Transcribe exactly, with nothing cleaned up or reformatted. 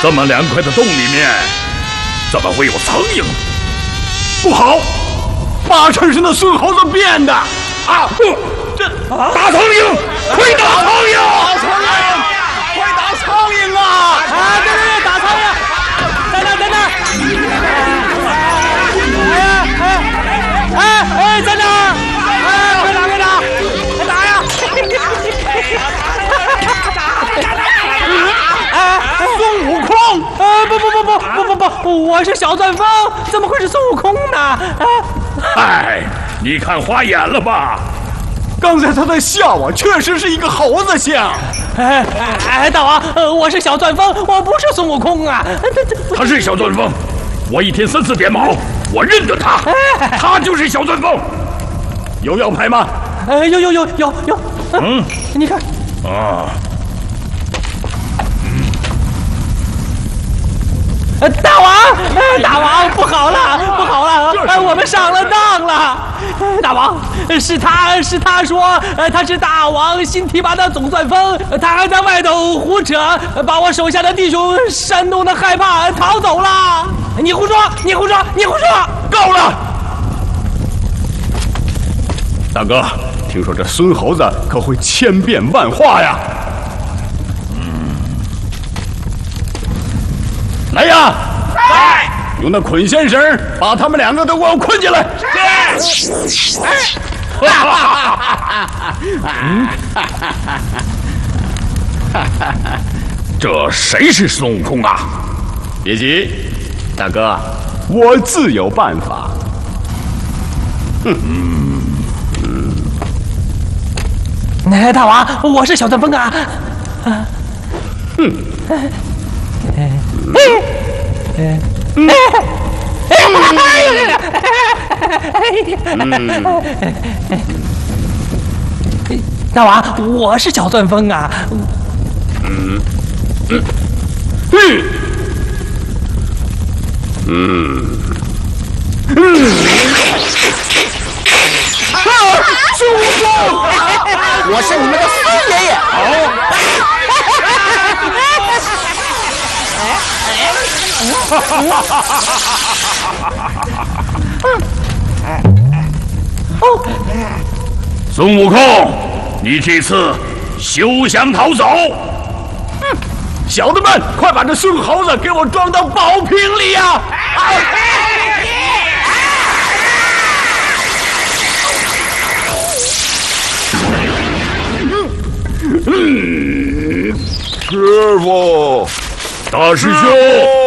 这么凉快的洞里面，怎么会有苍蝇？ 不好，八成是那孙猴子变的啊！这打苍蝇，快打苍蝇！ 打苍蝇，快打苍蝇啊！ 啊，对对对，打苍蝇！在那，在那！哎哎哎，在哪儿？哎，快打，快打！快打呀！哎， 孙悟空！ 呃，不不不不不不不，我是小钻风，怎么会是孙悟空呢？ 哎，你看花眼了吧？ 刚才他在笑啊，确实是一个猴子像。 哎哎，大王，呃，我是小钻风，我不是孙悟空啊。 他是小钻风，我一天三次点卯，我认得他，他就是小钻风。有药牌吗？ 呃，有有有有有。嗯，你看。 啊。 呃，大王，呃，大王，不好了，不好了，呃，我们上了当了。呃、大王，是他是他说，呃，他是大王新提拔的总钻风，他还在外头胡扯，把我手下的弟兄煽动的害怕，逃走了。你胡说，你胡说，你胡说！ 够了，大哥，听说这孙猴子可会千变万化呀。来呀！来！用那捆仙绳把他们两个都给我捆起来！是。哈哈哈哈哈！这谁是孙悟空啊？ 别急，大哥，我自有办法。哼， 嗯嗯。哎，大王，我是小钻风啊！啊， 哼。 大王，我是小钻风啊！ 嗯嗯嗯嗯！啊！孙悟空， 我是你们的孙爷爷。 好。 孙悟空，你这次休想逃走！ 嗯，小子们，快把这孙猴子给我装到宝瓶里呀！啊！ 嗯， 师傅， 大师兄。